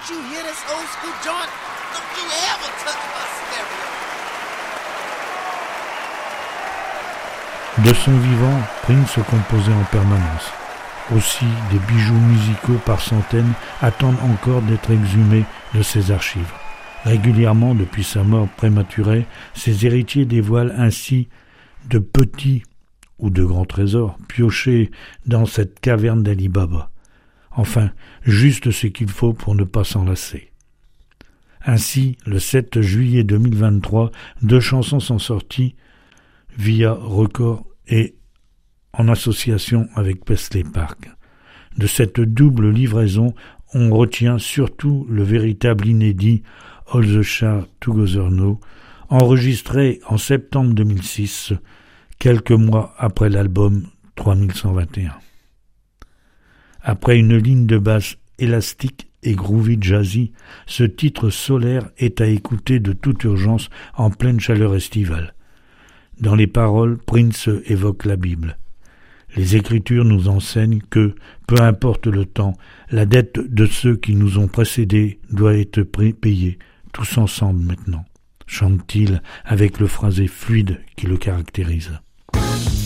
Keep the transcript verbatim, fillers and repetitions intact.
Don't you hear this old school joint? Don't you ever touch my stereo. De son vivant, Prince composait en permanence. Aussi, des bijoux musicaux par centaines attendent encore d'être exhumés de ses archives. Régulièrement, depuis sa mort prématurée, ses héritiers dévoilent ainsi de petits ou de grands trésors piochés dans cette caverne d'Ali Baba. Enfin, juste ce qu'il faut pour ne pas s'enlacer. Ainsi, le sept juillet deux mille vingt-trois, deux chansons sont sorties via Record et en association avec Paisley Park. De cette double livraison, on retient surtout le véritable inédit All the Stars Together Now, enregistré en septembre deux mille six, quelques mois après l'album trois mille cent vingt et un. Après une ligne de basse élastique et groovy jazzy, ce titre solaire est à écouter de toute urgence en pleine chaleur estivale. Dans les paroles, Prince évoque la Bible. Les Écritures nous enseignent que, peu importe le temps, la dette de ceux qui nous ont précédés doit être payée, tous ensemble maintenant, chante-t-il avec le phrasé fluide qui le caractérise.